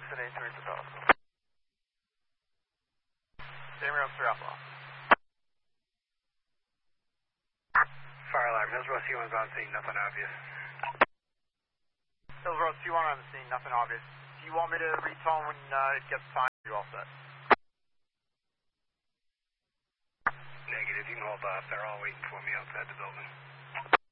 destination reach the hospital. Jamie Road 3 Alpha. Fire alarm, Hillsborough C1's on scene, nothing obvious. Hillsborough C1 on the scene, nothing obvious. Do you want me to retone when it gets time? Are you all set? Negative, you can hold off. They're all waiting for me outside the building.